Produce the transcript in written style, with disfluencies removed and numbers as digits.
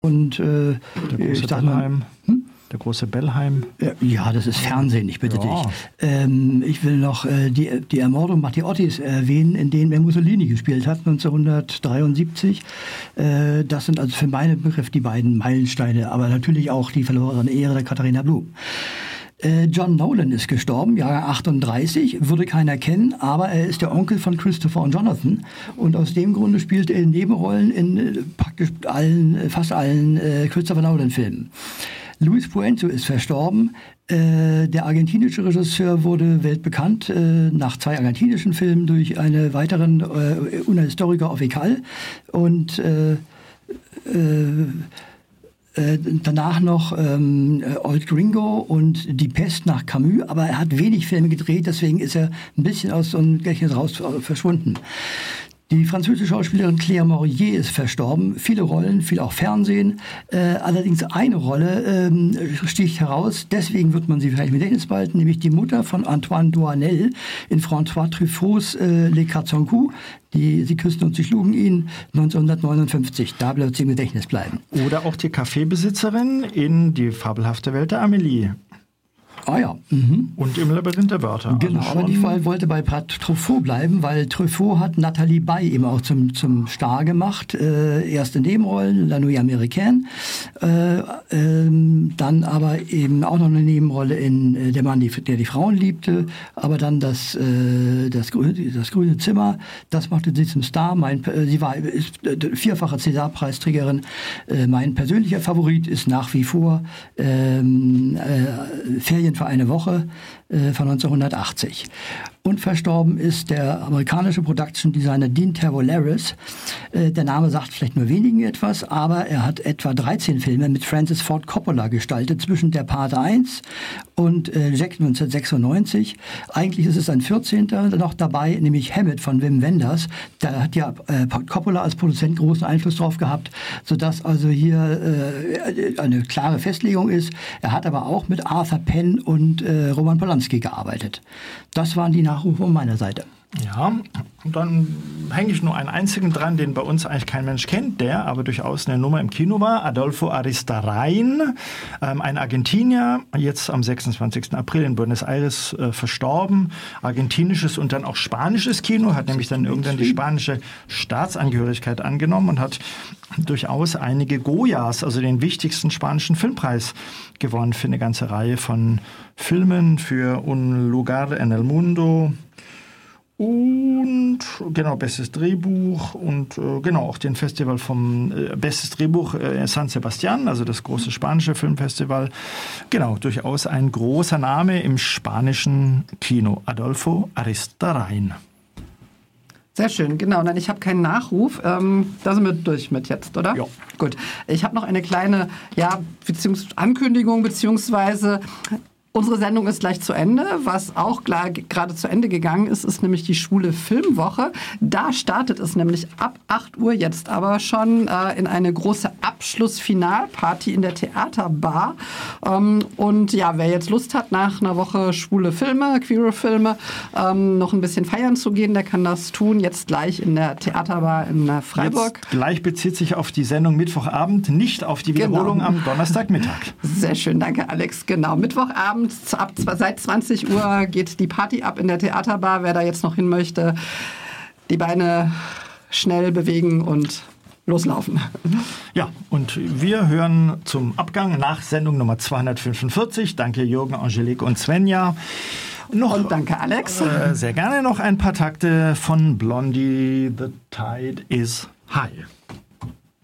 Und der große Bellheim. Der große Bellheim. Ja, das ist Fernsehen, ich bitte dich. Ich will noch die Ermordung Matteottis erwähnen, in denen er Mussolini gespielt hat, 1973. Das sind also für meinen Begriff die beiden Meilensteine, aber natürlich auch die verlorene Ehre der Katharina Blum. John Nolan ist gestorben, Jahrgang 38, würde keiner kennen, aber er ist der Onkel von Christopher und Jonathan und aus dem Grunde spielt er Nebenrollen in praktisch fast allen Christopher Nolan-Filmen. Luis Puente ist verstorben. Der argentinische Regisseur wurde weltbekannt nach 2 argentinischen Filmen durch einen weiteren Una Historia Oficial und danach noch Old Gringo und Die Pest nach Camus, aber er hat wenig Filme gedreht, deswegen ist er ein bisschen aus dem Gedächtnis raus verschwunden. Die französische Schauspielerin Claire Maurier ist verstorben. Viele Rollen, viel auch Fernsehen. Allerdings eine Rolle sticht heraus. Deswegen wird man sie vielleicht im Gedächtnis behalten, nämlich die Mutter von Antoine Doinel in François Truffauts Les Quatre Cents Coups. Sie küssten und sie schlugen ihn 1959. Da bleibt sie im Gedächtnis bleiben. Oder auch die Kaffeebesitzerin in Die fabelhafte Welt der Amélie. Ah ja. Und im Labyrinth der Wörter. Genau, also aber ich wollte bei Truffaut bleiben, weil Truffaut hat Nathalie Baye eben auch zum Star gemacht. Erste Nebenrollen, La Nuit Américaine. Dann aber eben auch noch eine Nebenrolle in Der Mann, der die Frauen liebte. Aber dann das grüne Zimmer, das machte sie zum Star. Sie war vierfache César-Preisträgerin. Mein persönlicher Favorit ist nach wie vor Ferien für eine Woche von 1980. Und verstorben ist der amerikanische Production Designer Dean Tavoularis. Der Name sagt vielleicht nur wenigen etwas, aber er hat etwa 13 Filme mit Francis Ford Coppola gestaltet, zwischen Der Pate 1 und Jack 1996. Eigentlich ist es ein 14. noch dabei, nämlich Hammett von Wim Wenders. Da hat ja Coppola als Produzent großen Einfluss drauf gehabt, sodass also hier eine klare Festlegung ist. Er hat aber auch mit Arthur Penn und Roman Polanski gearbeitet. Das waren die Nachrufe von meiner Seite. Ja, und dann hänge ich nur einen einzigen dran, den bei uns eigentlich kein Mensch kennt, der aber durchaus eine Nummer im Kino war. Adolfo Aristarain, ein Argentinier, jetzt am 26. April in Buenos Aires verstorben. Argentinisches und dann auch spanisches Kino, hat nämlich dann irgendwann die spanische Staatsangehörigkeit angenommen und hat durchaus einige Goyas, also den wichtigsten spanischen Filmpreis, gewonnen für eine ganze Reihe von Filmen, für Un Lugar en el Mundo, und genau, bestes Drehbuch und genau auch den Festival vom bestes Drehbuch San Sebastian, also das große spanische Filmfestival. Genau, durchaus ein großer Name im spanischen Kino. Adolfo Aristarain. Sehr schön, genau. Nein, ich habe keinen Nachruf. Da sind wir durch mit jetzt, oder? Ja. Gut. Ich habe noch eine kleine Ankündigung, beziehungsweise unsere Sendung ist gleich zu Ende. Was auch gerade zu Ende gegangen ist, ist nämlich die Schwule Filmwoche. Da startet es nämlich ab 8 Uhr jetzt aber schon in eine große Abschlussfinalparty in der Theaterbar. Und ja, wer jetzt Lust hat, nach einer Woche schwule Filme, queere Filme, noch ein bisschen feiern zu gehen, der kann das tun. Jetzt gleich in der Theaterbar in Freiburg. Jetzt gleich bezieht sich auf die Sendung Mittwochabend, nicht auf die Wiederholung am Donnerstagmittag. Sehr schön, danke Alex. Genau, Mittwochabend. Seit 20 Uhr geht die Party ab in der Theaterbar. Wer da jetzt noch hin möchte, die Beine schnell bewegen und loslaufen. Ja, und wir hören zum Abgang nach Sendung Nummer 245. Danke Jürgen, Angelique und Svenja. Und danke Alex. Sehr gerne noch ein paar Takte von Blondie, The Tide is High.